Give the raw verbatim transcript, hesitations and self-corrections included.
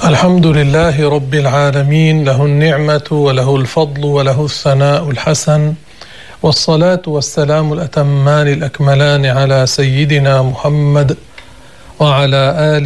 الحمد لله رب العالمين، له النعمة وله الفضل وله الثناء الحسن، والصلاة والسلام الأتمان الأكملان على سيدنا محمد وعلى آله